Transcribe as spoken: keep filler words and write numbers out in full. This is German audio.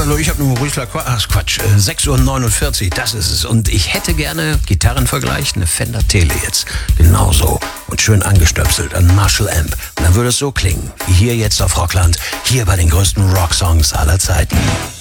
hallo, ich habe nur Rüßler, ach Quatsch, äh, sechs Uhr neunundvierzig, das ist es. Und ich hätte gerne, Gitarrenvergleich, eine Fender Tele jetzt. Genauso. Und schön angestöpselt, ein Marshall Amp. Und dann würde es so klingen, wie hier jetzt auf Rockland, hier bei den größten Rocksongs aller Zeiten.